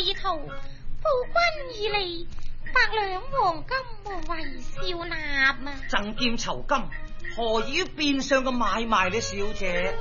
意圖報君以利，100兩黃金無謂笑納啊！ 贈劍酬金，何以於變相嘅買賣呢？小姐，